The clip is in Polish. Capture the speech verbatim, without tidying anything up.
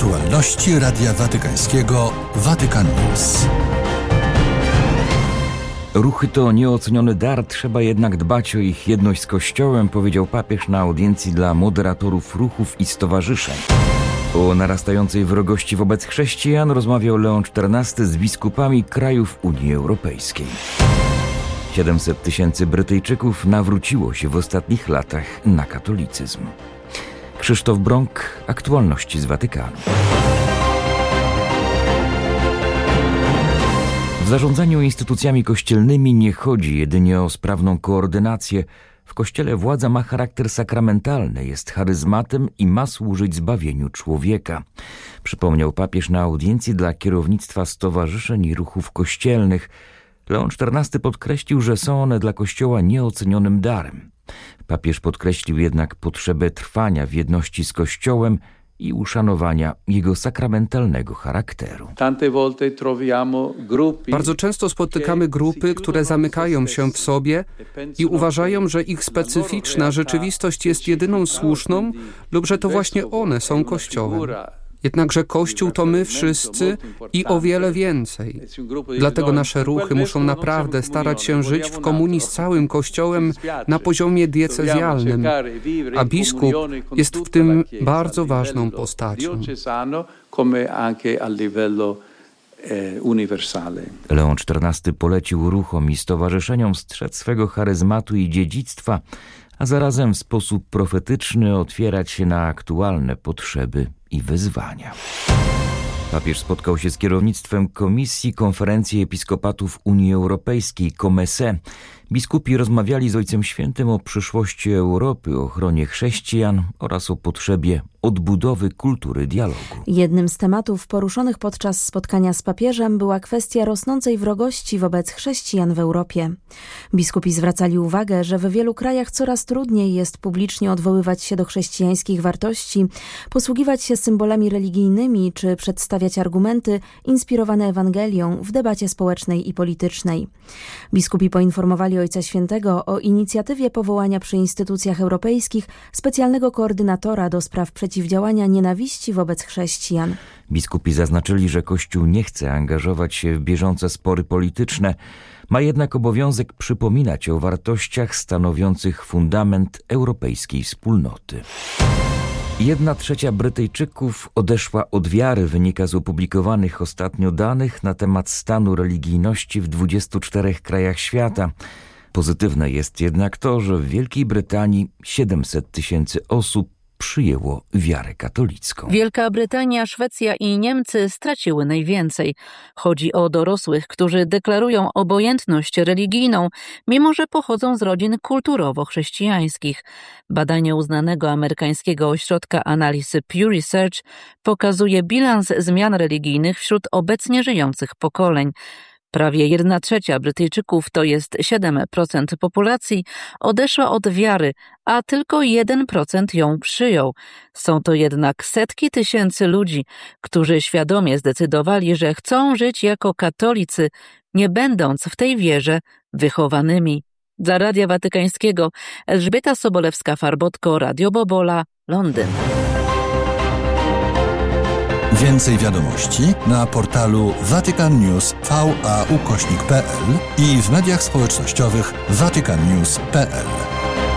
Aktualności Radia Watykańskiego Vatican News. Ruchy to nieoceniony dar, trzeba jednak dbać o ich jedność z Kościołem, powiedział papież na audiencji dla moderatorów ruchów i stowarzyszeń. O narastającej wrogości wobec chrześcijan rozmawiał Leon czternasty z biskupami krajów Unii Europejskiej. siedemset tysięcy Brytyjczyków nawróciło się w ostatnich latach na katolicyzm. Krzysztof Brąk, aktualności z Watykanu. W zarządzaniu instytucjami kościelnymi nie chodzi jedynie o sprawną koordynację. W Kościele władza ma charakter sakramentalny, jest charyzmatem i ma służyć zbawieniu człowieka. Przypomniał papież na audiencji dla kierownictwa stowarzyszeń i ruchów kościelnych. Leon czternasty podkreślił, że są one dla Kościoła nieocenionym darem. Papież podkreślił jednak potrzebę trwania w jedności z Kościołem i uszanowania jego sakramentalnego charakteru. Bardzo często spotykamy grupy, które zamykają się w sobie i uważają, że ich specyficzna rzeczywistość jest jedyną słuszną lub że to właśnie one są Kościołem. Jednakże Kościół to my wszyscy i o wiele więcej. Dlatego nasze ruchy muszą naprawdę starać się żyć w komunii z całym Kościołem na poziomie diecezjalnym, a biskup jest w tym bardzo ważną postacią. Leon czternasty polecił ruchom i stowarzyszeniom strzec swego charyzmatu i dziedzictwa, a zarazem w sposób profetyczny otwierać się na aktualne potrzeby i wyzwania. Papież spotkał się z kierownictwem Komisji Konferencji Episkopatów Unii Europejskiej COMECE. Biskupi rozmawiali z Ojcem Świętym o przyszłości Europy, o ochronie chrześcijan oraz o potrzebie odbudowy kultury dialogu. Jednym z tematów poruszonych podczas spotkania z papieżem była kwestia rosnącej wrogości wobec chrześcijan w Europie. Biskupi zwracali uwagę, że w wielu krajach coraz trudniej jest publicznie odwoływać się do chrześcijańskich wartości, posługiwać się symbolami religijnymi czy przedstawiać argumenty inspirowane Ewangelią w debacie społecznej i politycznej. Biskupi poinformowali Ojca Świętego o inicjatywie powołania przy instytucjach europejskich specjalnego koordynatora do spraw przeciwdziałania nienawiści wobec chrześcijan. Biskupi zaznaczyli, że Kościół nie chce angażować się w bieżące spory polityczne, ma jednak obowiązek przypominać o wartościach stanowiących fundament europejskiej wspólnoty. Jedna trzecia Brytyjczyków odeszła od wiary, wynika z opublikowanych ostatnio danych na temat stanu religijności w dwudziestu czterech krajach świata. Pozytywne jest jednak to, że w Wielkiej Brytanii siedemset tysięcy osób przyjęło wiarę katolicką. Wielka Brytania, Szwecja i Niemcy straciły najwięcej. Chodzi o dorosłych, którzy deklarują obojętność religijną, mimo że pochodzą z rodzin kulturowo-chrześcijańskich. Badanie uznanego amerykańskiego ośrodka analizy Pew Research pokazuje bilans zmian religijnych wśród obecnie żyjących pokoleń. Prawie jedna trzecia Brytyjczyków, to jest siedem procent populacji, odeszła od wiary, a tylko jeden procent ją przyjął. Są to jednak setki tysięcy ludzi, którzy świadomie zdecydowali, że chcą żyć jako katolicy, nie będąc w tej wierze wychowanymi. Dla Radia Watykańskiego Elżbieta Sobolewska-Farbotko, Radio Bobola, Londyn. Więcej wiadomości na portalu Vatican News V A ukośnik P L i w mediach społecznościowych vatican news kropka p l.